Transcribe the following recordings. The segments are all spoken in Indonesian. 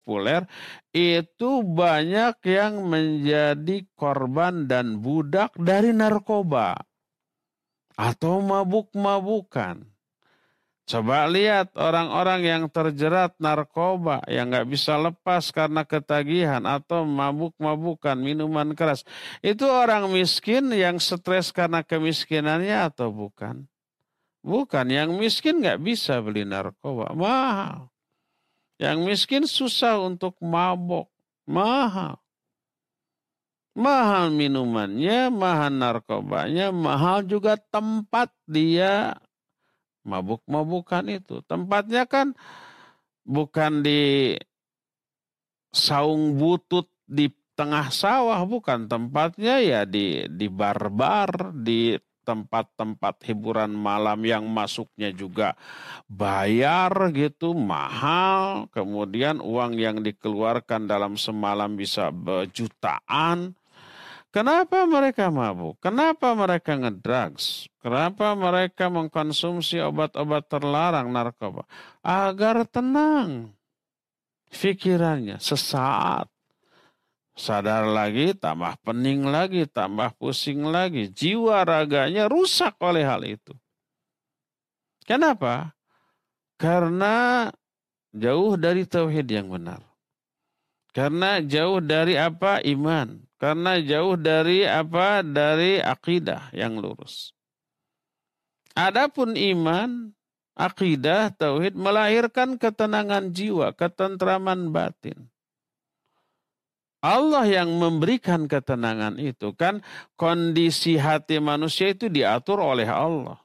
populer, itu banyak yang menjadi korban dan budak dari narkoba atau mabuk-mabukan. Coba lihat orang-orang yang terjerat narkoba, yang nggak bisa lepas karena ketagihan atau mabuk-mabukan, minuman keras. Itu orang miskin yang stres karena kemiskinannya atau bukan? Bukan, yang miskin nggak bisa beli narkoba, mahal. Yang miskin susah untuk mabok, mahal. Mahal minumannya, mahal narkobanya, mahal juga tempat dia mabuk-mabukan itu. Tempatnya kan bukan di saung butut di tengah sawah, bukan. Tempatnya ya di bar-bar, di tempat-tempat hiburan malam yang masuknya juga bayar gitu, mahal. Kemudian uang yang dikeluarkan dalam semalam bisa jutaan. Kenapa mereka mabuk? Kenapa mereka ngedrugs? Kenapa mereka mengkonsumsi obat-obat terlarang narkoba? Agar tenang pikirannya sesaat. Sadar lagi, tambah pening lagi, tambah pusing lagi. Jiwa raganya rusak oleh hal itu. Kenapa? Karena jauh dari tauhid yang benar. Karena jauh dari apa? Iman. Karena jauh dari apa? Dari akidah yang lurus. Adapun iman, akidah, tauhid melahirkan ketenangan jiwa, ketentraman batin. Allah yang memberikan ketenangan itu, kan kondisi hati manusia itu diatur oleh Allah.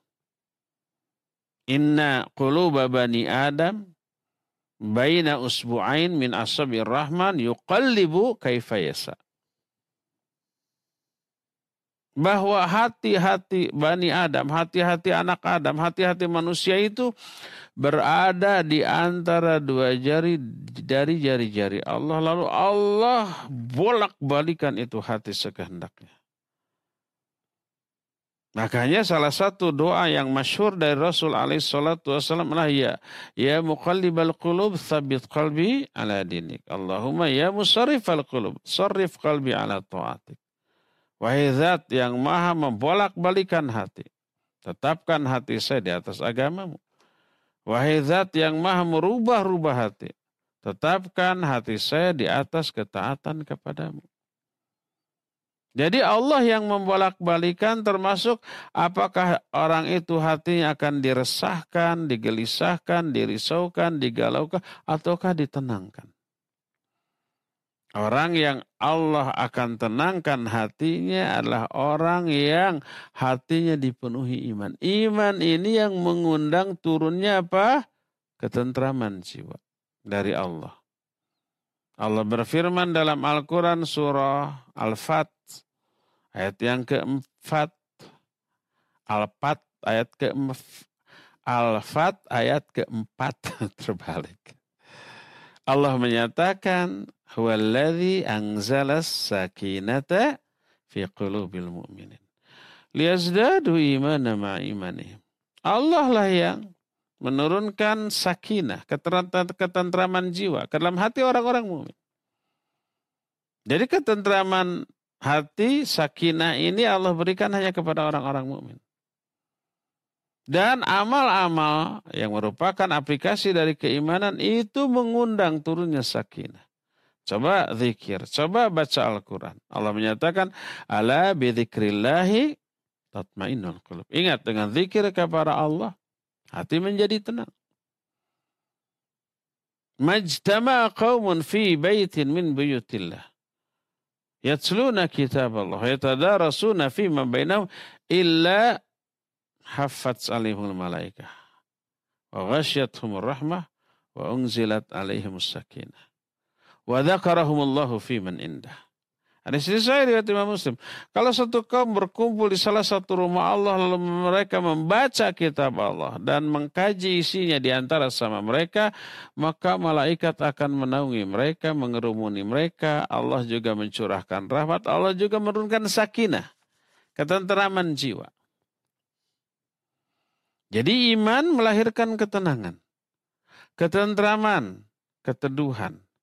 Inna quluba bani Adam baina usbu'ain min asabir rahman yuqallibu kaifa yasa. Bahwa hati-hati Bani Adam, hati-hati anak Adam, hati-hati manusia itu berada di antara dua jari dari jari-jari Allah. Lalu Allah bolak-balikan itu hati sekehendaknya. Makanya salah satu doa yang masyhur dari Rasul alaihissalatu wassalam adalah ya muqallibal qulub tsabbit qalbi ala dinik. Allahumma ya musarrifal qulub sarrif qalbi ala ta'atik. Wahai zat yang maha membolak-balikan hati, tetapkan hati saya di atas agamamu. Wahai zat yang maha merubah-rubah hati, tetapkan hati saya di atas ketaatan kepadamu. Jadi Allah yang membolak-balikan, termasuk apakah orang itu hatinya akan diresahkan, digelisahkan, dirisaukan, digalaukan, ataukah ditenangkan. Orang yang Allah akan tenangkan hatinya adalah orang yang hatinya dipenuhi iman. Iman ini yang mengundang turunnya apa? Ketentraman jiwa dari Allah. Allah berfirman dalam Al-Quran surah Al-Fat ayat yang keempat. Al-Fat ayat keempat. Al-Fat ayat keempat terbalik. Allah menyatakan huwallazi anzalas sakinata fi qulubil mu'minin liyazdadu imanan ma'a imanihim. Allah lah yang menurunkan sakinah, ketentraman jiwa ke dalam hati orang-orang mukmin. Jadi ketentraman hati, sakinah ini Allah berikan hanya kepada orang-orang mukmin. Dan amal-amal yang merupakan aplikasi dari keimanan itu mengundang turunnya sakinah. Coba zikir, coba baca Al-Quran. Allah menyatakan, ala bidzikrillahi tatmainnul qulub. Ingat, dengan zikir kepada Allah, hati menjadi tenang. Majtama qaumun fi baitin min buyutillah. Yatsluna kitab Allah. Yatadarasuna fima bainahum illa haffaz alaihimul malaikah. Wa ghasyathumur rahmah. Wa unzilat alaihimus sakinah. Wa dzakarahumullahu fi man indah. Ada sisi saya riwayat Imam Muslim. Kalau satu kaum berkumpul di salah satu rumah Allah lalu mereka membaca kitab Allah dan mengkaji isinya di antara sama mereka, maka malaikat akan menaungi mereka, mengerumuni mereka. Allah juga mencurahkan rahmat. Allah juga menurunkan sakinah, ketentraman jiwa. Jadi iman melahirkan ketenangan, ketentraman, keteduhan.